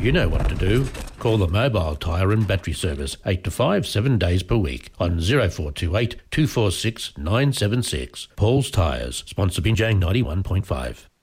You know what to do. Call the Mobile Tyre and Battery Service 8 to 5, 7 days per week on 0428 246 976. Paul's Tyres, sponsor Binjang 91.5.